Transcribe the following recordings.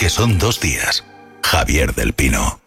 que son 2 días. Javier del Pino.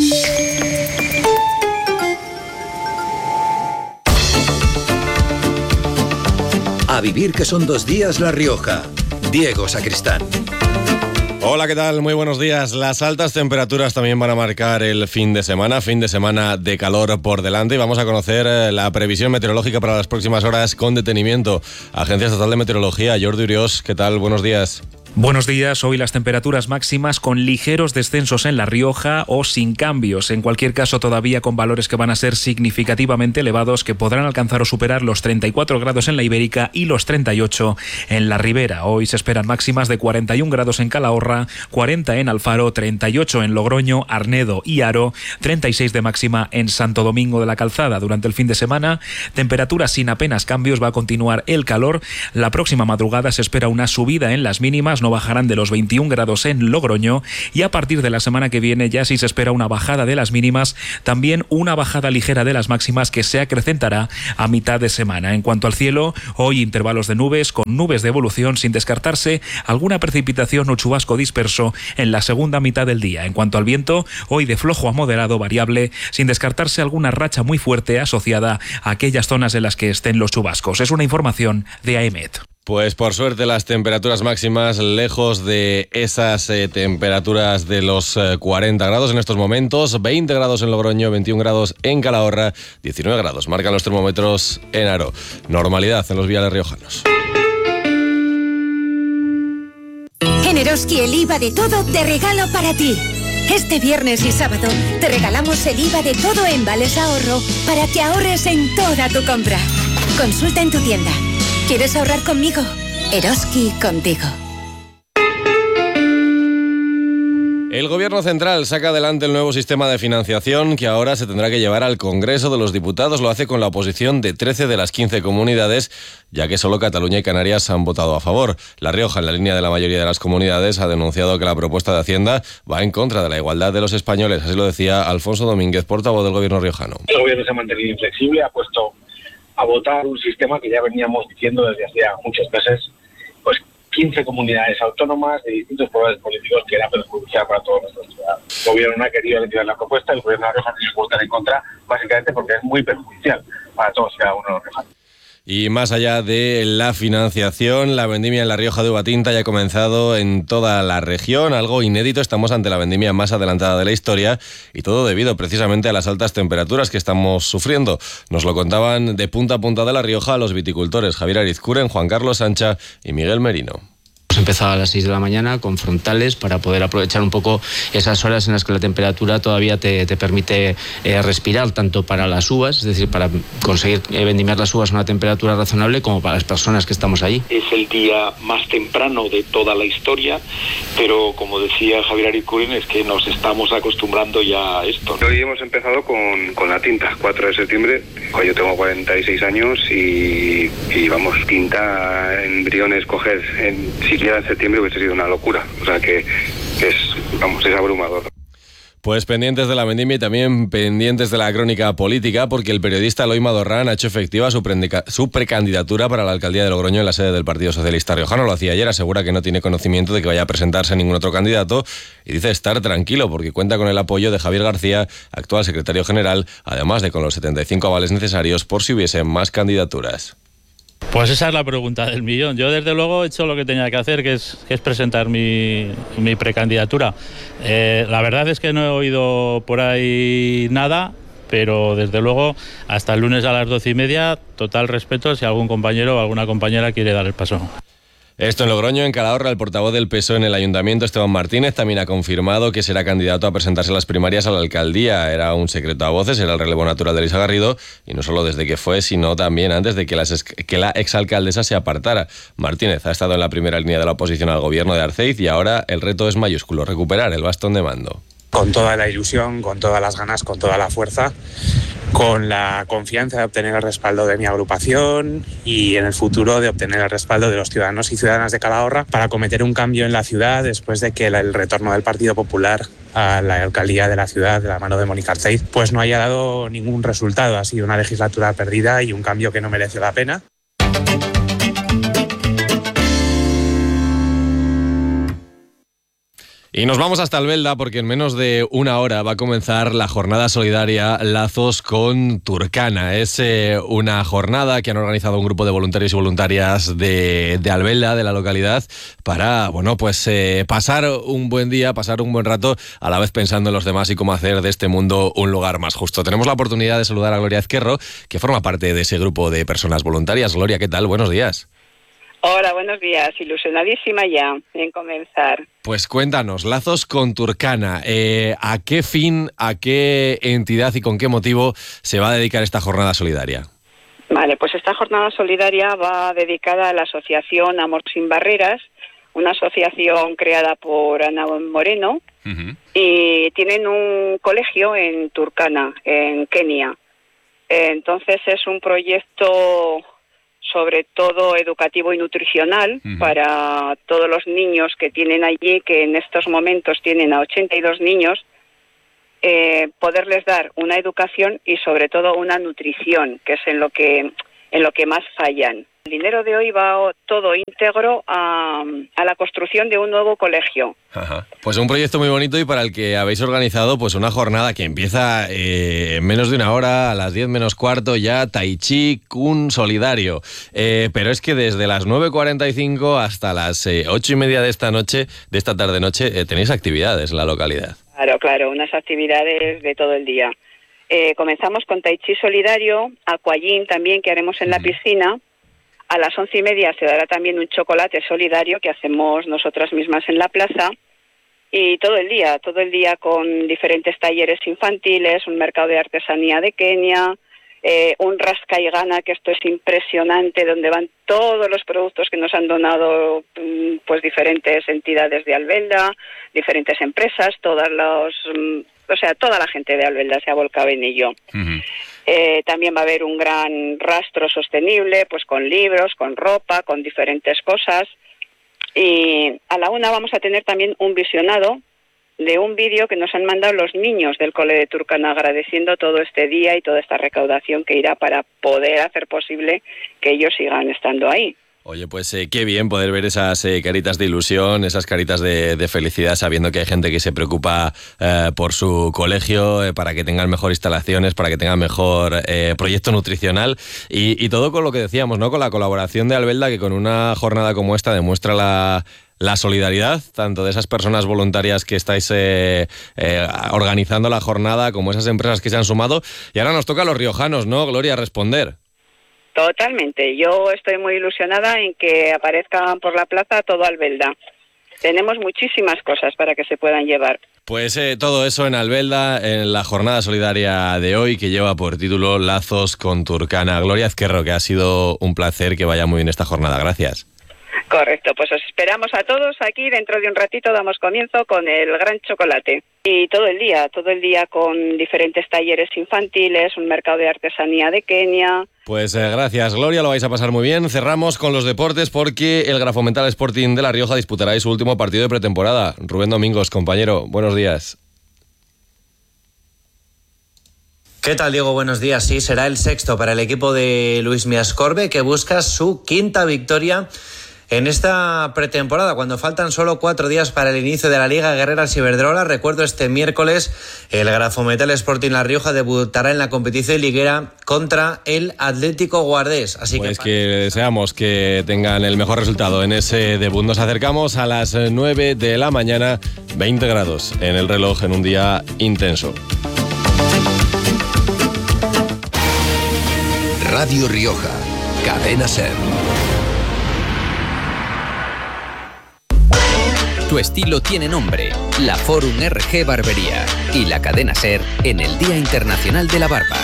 A vivir que son 2 días La Rioja. Diego Sacristán. Hola, ¿qué tal? Muy buenos días. Las altas temperaturas también van a marcar el fin de semana de calor por delante, y vamos a conocer la previsión meteorológica para las próximas horas con detenimiento. Agencia Estatal de Meteorología, Jordi Uriós, ¿qué tal? Buenos días. Buenos días. Hoy las temperaturas máximas con ligeros descensos en La Rioja o sin cambios. En cualquier caso, todavía con valores que van a ser significativamente elevados, que podrán alcanzar o superar los 34 grados en la Ibérica y los 38 en la Ribera. Hoy se esperan máximas de 41 grados en Calahorra, 40 en Alfaro, 38 en Logroño, Arnedo y Haro, 36 de máxima en Santo Domingo de la Calzada. Durante el fin de semana, temperaturas sin apenas cambios, va a continuar el calor. La próxima madrugada se espera una subida en las mínimas, no bajarán de los 21 grados en Logroño, y a partir de la semana que viene ya sí se espera una bajada de las mínimas, también una bajada ligera de las máximas que se acrecentará a mitad de semana. En cuanto al cielo, hoy intervalos de nubes con nubes de evolución, sin descartarse alguna precipitación o chubasco disperso en la segunda mitad del día. En cuanto al viento, hoy de flojo a moderado variable, sin descartarse alguna racha muy fuerte asociada a aquellas zonas en las que estén los chubascos. Es una información de AEMET. Pues por suerte las temperaturas máximas lejos de esas temperaturas de los 40 grados en estos momentos. 20 grados en Logroño, 21 grados en Calahorra, 19 grados marcan los termómetros en Haro. Normalidad en los viales riojanos. En Eroski el IVA de todo te regalo para ti. Este viernes y sábado te regalamos el IVA de todo en Vales Ahorro para que ahorres en toda tu compra. Consulta en tu tienda. ¿Quieres ahorrar conmigo? Eroski contigo. El Gobierno central saca adelante el nuevo sistema de financiación que ahora se tendrá que llevar al Congreso de los Diputados. Lo hace con la oposición de 13 de las 15 comunidades, ya que solo Cataluña y Canarias han votado a favor. La Rioja, en la línea de la mayoría de las comunidades, ha denunciado que la propuesta de Hacienda va en contra de la igualdad de los españoles. Así lo decía Alfonso Domínguez, portavoz del Gobierno riojano. El Gobierno se ha mantenido inflexible, ha puesto a votar un sistema que ya veníamos diciendo desde hacía muchos meses, pues 15 comunidades autónomas de distintos colores políticos, que era perjudicial para todos nuestros ciudadanos. El gobierno no ha querido retirar la propuesta, el gobierno de la Rioja ha tenido que votar en contra, básicamente porque es muy perjudicial para todos y cada uno de los riojanos. Y más allá de la financiación, la vendimia en La Rioja de uva tinta ya ha comenzado en toda la región, algo inédito. Estamos ante la vendimia más adelantada de la historia, y todo debido precisamente a las altas temperaturas que estamos sufriendo. Nos lo contaban de punta a punta de La Rioja los viticultores Javier Arizcuren, Juan Carlos Sancha y Miguel Merino. Hemos empezado a las 6 de la mañana con frontales para poder aprovechar un poco esas horas en las que la temperatura todavía te permite respirar, tanto para las uvas, es decir, para conseguir vendimiar las uvas a una temperatura razonable, como para las personas que estamos allí. Es el día más temprano de toda la historia, pero como decía Javier Arizcuren, es que nos estamos acostumbrando ya a esto. Hoy hemos empezado con la tinta, 4 de septiembre. Yo tengo 46 años y vamos, tinta, embriones, coger siquiera en septiembre hubiese sido una locura. O sea que es abrumador. Pues pendientes de la vendimia y también pendientes de la crónica política, porque el periodista Eloy Madorrán ha hecho efectiva su precandidatura para la alcaldía de Logroño en la sede del Partido Socialista Riojano. Lo hacía ayer, asegura que no tiene conocimiento de que vaya a presentarse ningún otro candidato y dice estar tranquilo porque cuenta con el apoyo de Javier García, actual secretario general, además de con los 75 avales necesarios por si hubiese más candidaturas. Pues esa es la pregunta del millón. Yo desde luego he hecho lo que tenía que hacer, que es presentar mi precandidatura. La verdad es que no he oído por ahí nada, pero desde luego hasta el lunes a las 12:30, total respeto si algún compañero o alguna compañera quiere dar el paso. Esto en Logroño. En Calahorra, el portavoz del PSOE en el Ayuntamiento, Esteban Martínez, también ha confirmado que será candidato a presentarse a las primarias a la alcaldía. Era un secreto a voces, era el relevo natural de Elisa Garrido, y no solo desde que fue, sino también antes de que la exalcaldesa se apartara. Martínez ha estado en la primera línea de la oposición al gobierno de Arceiz y ahora el reto es mayúsculo, recuperar el bastón de mando. Con toda la ilusión, con todas las ganas, con toda la fuerza, con la confianza de obtener el respaldo de mi agrupación y en el futuro de obtener el respaldo de los ciudadanos y ciudadanas de Calahorra para cometer un cambio en la ciudad después de que el retorno del Partido Popular a la alcaldía de la ciudad de la mano de Mónica Arceiz pues no haya dado ningún resultado. Ha sido una legislatura perdida y un cambio que no mereció la pena. Y nos vamos hasta Albelda porque en menos de una hora va a comenzar la jornada solidaria Lazos con Turkana. Es una jornada que han organizado un grupo de voluntarios y voluntarias de Albelda, de la localidad, para pasar un buen día, pasar un buen rato, a la vez pensando en los demás y cómo hacer de este mundo un lugar más justo. Tenemos la oportunidad de saludar a Gloria Ezquerro, que forma parte de ese grupo de personas voluntarias. Gloria, ¿qué tal? Buenos días. Hola, buenos días. Ilusionadísima ya en comenzar. Pues cuéntanos, Lazos con Turkana. ¿A qué fin, a qué entidad y con qué motivo se va a dedicar esta jornada solidaria? Vale, pues esta jornada solidaria va dedicada a la asociación Amor Sin Barreras, una asociación creada por Ana Moreno, y tienen un colegio en Turkana, en Kenia. Entonces es un proyecto sobre todo educativo y nutricional para todos los niños que tienen allí, que en estos momentos tienen a 82 niños, poderles dar una educación y sobre todo una nutrición, que es en lo que más fallan. El dinero de hoy va todo íntegro a la construcción de un nuevo colegio. Ajá. Pues un proyecto muy bonito y para el que habéis organizado pues una jornada que empieza en menos de una hora, a las 10 menos cuarto ya, Tai Chi Kun solidario. Pero es que desde las 9:45 hasta las 8:30 de esta tarde-noche, tenéis actividades en la localidad. Claro, unas actividades de todo el día. Comenzamos con Tai Chi solidario, aquagym también que haremos en la piscina. A las 11:30 se dará también un chocolate solidario que hacemos nosotras mismas en la plaza. Y todo el día con diferentes talleres infantiles, un mercado de artesanía de Kenia, un rasca y gana, que esto es impresionante, donde van todos los productos que nos han donado pues diferentes entidades de Albelda, diferentes empresas, toda la gente de Albelda se ha volcado en ello. También va a haber un gran rastro sostenible, pues con libros, con ropa, con diferentes cosas. Y a la 1 vamos a tener también un visionado de un vídeo que nos han mandado los niños del cole de Turkana, agradeciendo todo este día y toda esta recaudación que irá para poder hacer posible que ellos sigan estando ahí. Oye, pues qué bien poder ver esas caritas de ilusión, esas caritas de felicidad, sabiendo que hay gente que se preocupa por su colegio, para que tengan mejor instalaciones, para que tengan mejor proyecto nutricional y todo con lo que decíamos, ¿no? Con la colaboración de Albelda, que con una jornada como esta demuestra la solidaridad, tanto de esas personas voluntarias que estáis organizando la jornada, como esas empresas que se han sumado. Y ahora nos toca a los riojanos, ¿no, Gloria, responder? Totalmente. Yo estoy muy ilusionada en que aparezcan por la plaza todo Albelda. Tenemos muchísimas cosas para que se puedan llevar. Pues todo eso en Albelda, en la jornada solidaria de hoy, que lleva por título Lazos con Turkana. Gloria Ezquerro, que ha sido un placer, que vaya muy bien esta jornada. Gracias. Correcto, pues os esperamos a todos aquí. Dentro de un ratito damos comienzo con el gran chocolate. Y todo el día con diferentes talleres infantiles, un mercado de artesanía de Kenia. Pues gracias, Gloria, lo vais a pasar muy bien. Cerramos con los deportes porque el Grafomental Sporting de La Rioja disputará su último partido de pretemporada. Rubén Domingos, compañero, buenos días. ¿Qué tal, Diego? Buenos días. Sí, será el sexto para el equipo de Luis Miascorbe, que busca su quinta victoria en esta pretemporada, cuando faltan solo 4 días para el inicio de la Liga Guerreras Iberdrola. Recuerdo, este miércoles el Grafometal Sporting La Rioja debutará en la competición liguera contra el Atlético Guardés. Así pues que deseamos que tengan el mejor resultado en ese debut. Nos acercamos a las 9 de la mañana, 20 grados en el reloj en un día intenso. Radio Rioja, Cadena SER. Tu estilo tiene nombre, la Forum RG Barbería y la Cadena SER en el Día Internacional de la Barba.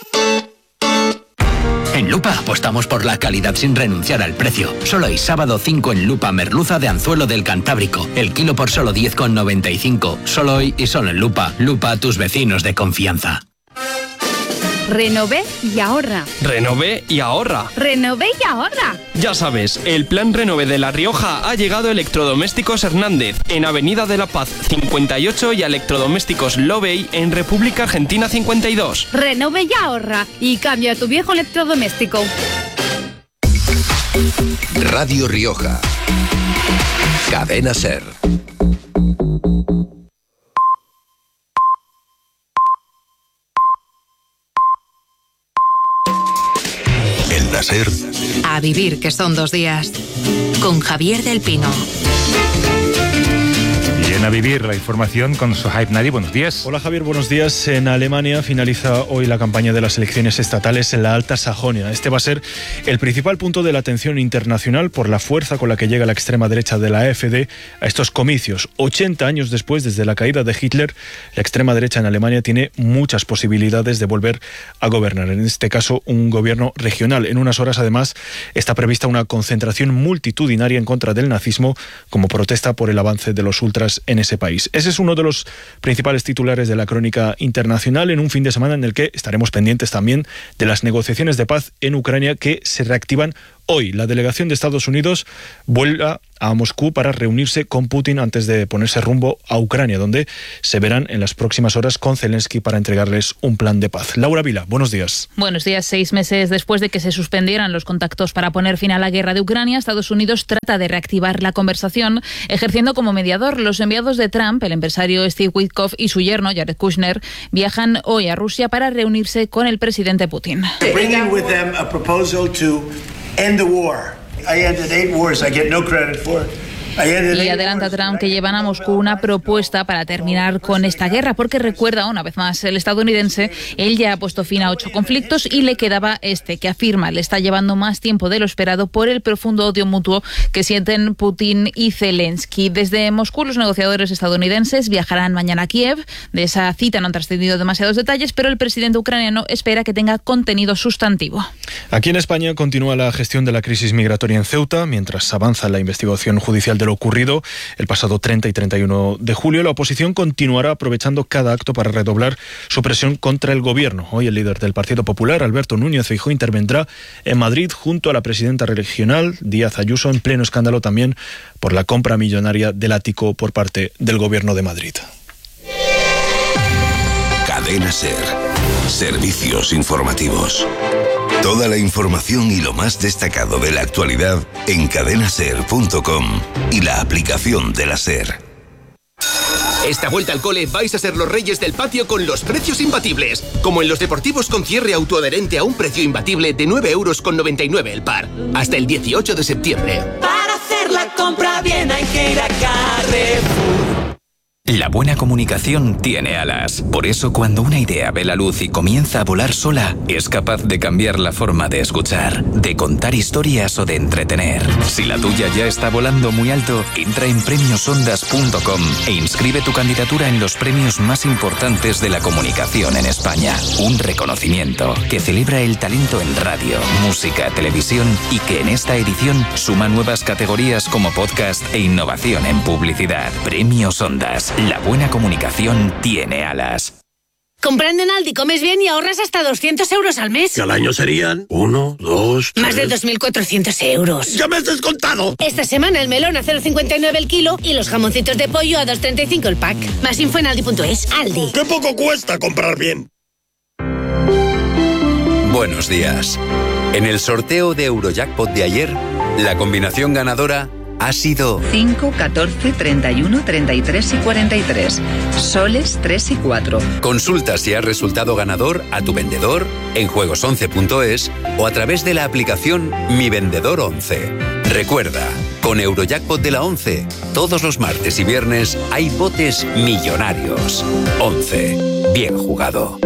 En Lupa apostamos por la calidad sin renunciar al precio. Solo hay sábado 5 en Lupa merluza de anzuelo del Cantábrico. El kilo por solo 10,95. Solo hoy y solo en Lupa. Lupa, tus vecinos de confianza. Renové y ahorra. Renové y ahorra. Renové y ahorra. Ya sabes, el plan Renové de La Rioja ha llegado a Electrodomésticos Hernández, en Avenida de la Paz 58 y a Electrodomésticos Lobey en República Argentina 52. Renové y ahorra y cambia tu viejo electrodoméstico. Radio Rioja, Cadena SER. SER. A vivir, que son 2 días. Con Javier del Pino. Bien, a vivir la información con Sohaib Nadi. Buenos días. Hola Javier, buenos días. En Alemania finaliza hoy la campaña de las elecciones estatales en la Alta Sajonia. Este va a ser el principal punto de la atención internacional por la fuerza con la que llega la extrema derecha de la AfD a estos comicios. 80 años después, desde la caída de Hitler, la extrema derecha en Alemania tiene muchas posibilidades de volver a gobernar. En este caso, un gobierno regional. En unas horas, además, está prevista una concentración multitudinaria en contra del nazismo como protesta por el avance de los ultras en ese país. Ese es uno de los principales titulares de la crónica internacional en un fin de semana en el que estaremos pendientes también de las negociaciones de paz en Ucrania que se reactivan hoy. La delegación de Estados Unidos vuelve a Moscú para reunirse con Putin antes de ponerse rumbo a Ucrania, donde se verán en las próximas horas con Zelensky para entregarles un plan de paz. Laura Vila, buenos días. Buenos días. 6 meses después de que se suspendieran los contactos para poner fin a la guerra de Ucrania, Estados Unidos trata de reactivar la conversación, ejerciendo como mediador. Los enviados de Trump, el empresario Steve Witkoff y su yerno Jared Kushner, viajan hoy a Rusia para reunirse con el presidente Putin. End the war. I ended 8 wars. I get no credit for it. Y adelanta Trump que llevan a Moscú una propuesta para terminar con esta guerra, porque recuerda una vez más el estadounidense, él ya ha puesto fin a 8 conflictos y le quedaba este, que afirma le está llevando más tiempo de lo esperado por el profundo odio mutuo que sienten Putin y Zelensky. Desde Moscú, los negociadores estadounidenses viajarán mañana a Kiev. De esa cita no han trascendido demasiados detalles, pero el presidente ucraniano espera que tenga contenido sustantivo. Aquí en España continúa la gestión de la crisis migratoria en Ceuta, mientras avanza la investigación judicial de lo ocurrido el pasado 30 y 31 de julio. La oposición continuará aprovechando cada acto para redoblar su presión contra el gobierno. Hoy el líder del Partido Popular, Alberto Núñez Feijóo, intervendrá en Madrid junto a la presidenta regional, Díaz Ayuso, en pleno escándalo también por la compra millonaria del ático por parte del gobierno de Madrid. Cadena SER. Servicios informativos. Toda la información y lo más destacado de la actualidad en cadenaser.com y la aplicación de la SER. Esta vuelta al cole vais a ser los reyes del patio con los precios imbatibles. Como en los deportivos con cierre autoadherente a un precio imbatible de 9,99 € el par. Hasta el 18 de septiembre. Para hacer la compra bien hay que ir a Carrefour. La buena comunicación tiene alas. Por eso, cuando una idea ve la luz y comienza a volar sola, es capaz de cambiar la forma de escuchar, de contar historias o de entretener. Si la tuya ya está volando muy alto, entra en premiosondas.com e inscribe tu candidatura en los premios más importantes de la comunicación en España. Un reconocimiento que celebra el talento en radio, música, televisión y que en esta edición suma nuevas categorías como podcast e innovación en publicidad. Premios Ondas. La buena comunicación tiene alas. Comprando en Aldi comes bien y ahorras hasta 200 € al mes. Que al año serían 1, 2, 3... Más de 2.400 €. ¡Ya me has descontado! Esta semana el melón a 0,59 el kilo y los jamoncitos de pollo a 2,35 el pack. Más info en aldi.es. Aldi. ¡Qué poco cuesta comprar bien! Buenos días. En el sorteo de Eurojackpot de ayer, la combinación ganadora ha sido 5, 14, 31, 33 y 43. Soles 3 y 4. Consulta si has resultado ganador a tu vendedor en juegos11.es o a través de la aplicación Mi Vendedor 11. Recuerda, con Eurojackpot de la 11, todos los martes y viernes hay botes millonarios. 11. Bien jugado.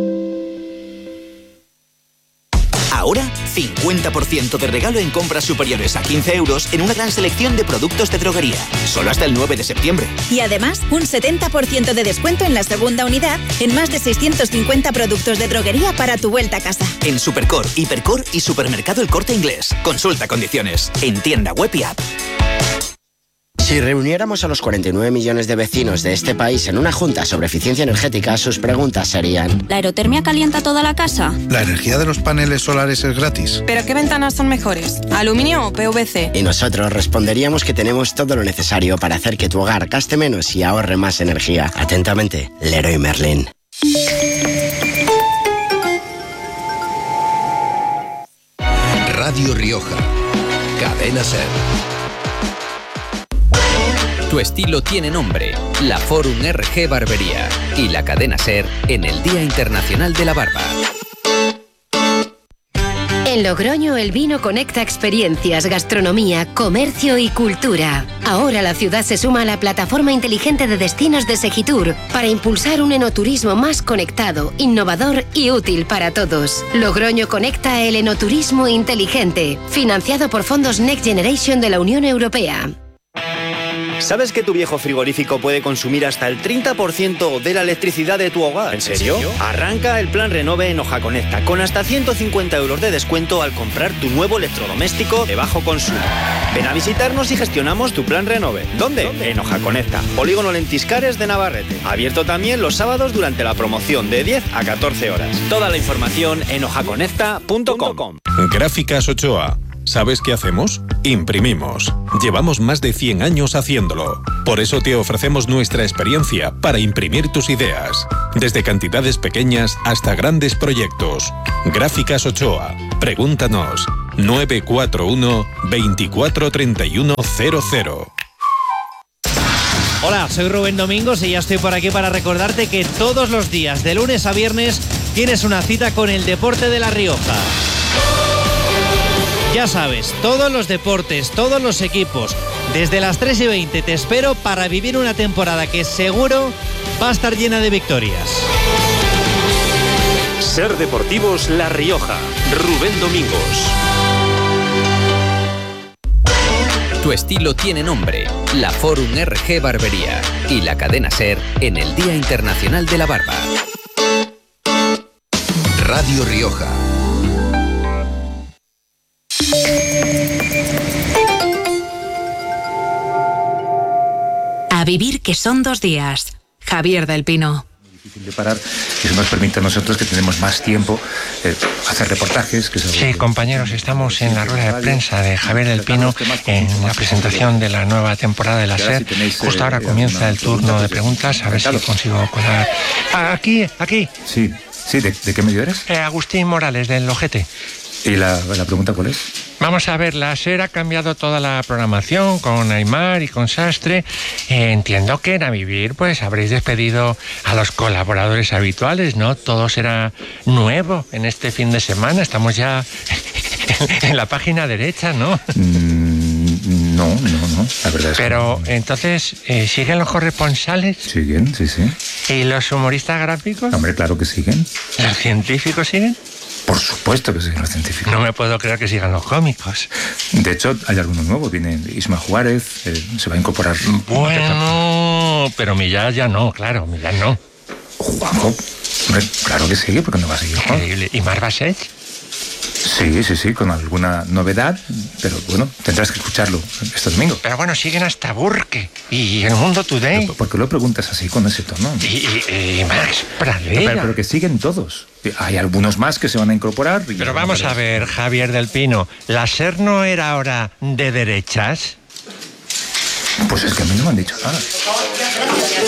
Ahora, 50% de regalo en compras superiores a 15 € en una gran selección de productos de droguería. Solo hasta el 9 de septiembre. Y además, un 70% de descuento en la segunda unidad en más de 650 productos de droguería para tu vuelta a casa. En Supercor, Hipercor y Supermercado El Corte Inglés. Consulta condiciones. En tienda web y app. Si reuniéramos a los 49 millones de vecinos de este país en una junta sobre eficiencia energética, sus preguntas serían: ¿la aerotermia calienta toda la casa? ¿La energía de los paneles solares es gratis? ¿Pero qué ventanas son mejores? ¿Aluminio o PVC? Y nosotros responderíamos que tenemos todo lo necesario para hacer que tu hogar gaste menos y ahorre más energía. Atentamente, Leroy Merlin. Radio Rioja. Cadena SER. Tu estilo tiene nombre, la Forum RG Barbería y la Cadena SER en el Día Internacional de la Barba. En Logroño el vino conecta experiencias, gastronomía, comercio y cultura. Ahora la ciudad se suma a la plataforma inteligente de destinos de Segitur para impulsar un enoturismo más conectado, innovador y útil para todos. Logroño conecta el enoturismo inteligente, financiado por fondos Next Generation de la Unión Europea. ¿Sabes que tu viejo frigorífico puede consumir hasta el 30% de la electricidad de tu hogar? ¿En serio? Arranca el plan Renove en Hoja Conecta con hasta 150 € de descuento al comprar tu nuevo electrodoméstico de bajo consumo. Ven a visitarnos y gestionamos tu plan Renove. ¿Dónde? En Hoja Conecta, Polígono Lentiscares de Navarrete. Abierto también los sábados durante la promoción de 10 a 14 horas. Toda la información en hojaconecta.com. Gráficas Ochoa. ¿Sabes qué hacemos? Imprimimos. Llevamos más de 100 años haciéndolo. Por eso te ofrecemos nuestra experiencia para imprimir tus ideas. Desde cantidades pequeñas hasta grandes proyectos. Gráficas Ochoa. Pregúntanos. 941 24 31 00. Hola, soy Rubén Domingos y ya estoy por aquí para recordarte que todos los días, de lunes a viernes, tienes una cita con el deporte de La Rioja. Ya sabes, todos los deportes, todos los equipos, desde las 3:20 te espero para vivir una temporada que seguro va a estar llena de victorias. Ser Deportivos La Rioja, Rubén Domingos. Tu estilo tiene nombre, la Forum RG Barbería y la cadena SER en el Día Internacional de la Barba. Radio Rioja. A vivir que son 2 días. Javier del Pino. De parar, eso nos permite a nosotros que tenemos más tiempo hacer reportajes. Sí, compañeros, estamos en la rueda de prensa de Javier del Pino en la presentación de la nueva temporada de la SER. Justo ahora comienza el turno de preguntas, a ver si consigo colar. Aquí. Sí, ¿de qué medio eres? Agustín Morales, del Ojete. ¿Y la pregunta cuál es? Vamos a ver, la SER ha cambiado toda la programación con Aymar y con Sastre. Entiendo que en A Vivir pues habréis despedido a los colaboradores habituales, ¿no? Todo será nuevo en este fin de semana. Estamos ya en la página derecha, ¿no? No, la verdad es Pero entonces, ¿siguen los corresponsales? Siguen, sí. ¿Y los humoristas gráficos? Hombre, claro que siguen. ¿Los científicos siguen? Por supuesto que siguen los científicos. No me puedo creer que sigan los cómicos. De hecho, hay algunos nuevos. Viene Isma Juárez, se va a incorporar. Bueno, pero Millán ya no, claro, Millán no. Juanjo, claro que sigue, porque no va a seguir Juan. Increíble. ¿Y Mar Basech? Sí, con alguna novedad, pero bueno, tendrás que escucharlo este domingo. Pero bueno, siguen hasta Burke y El Mundo Today. ¿Por qué lo preguntas así, con ese tono? Y Max Pradera. Pero que siguen todos. Hay algunos más que se van a incorporar. Pero vamos a ver, Javier del Pino, ¿la SER no era ahora de derechas? Pues es que a mí no me han dicho nada.